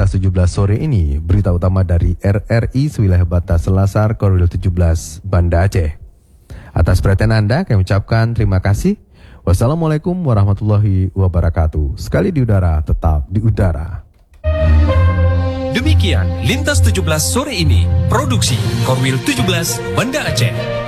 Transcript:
Lintas 17 sore ini, berita utama dari RRI sewilayah batas Selasar Korwil 17 Banda Aceh. Atas perhatian Anda, kami ucapkan terima kasih. Wassalamualaikum warahmatullahi wabarakatuh. Sekali di udara, tetap di udara. Demikian Lintas 17 sore ini, produksi Korwil 17 Banda Aceh.